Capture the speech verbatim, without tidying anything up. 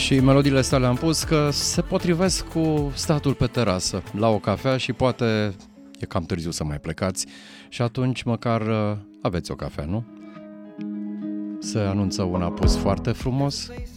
Și melodiile astea le-am pus că se potrivesc cu statul pe terasă, la o cafea și poate e cam târziu să mai plecați și atunci măcar aveți o cafea, nu? Se anunță un apus foarte frumos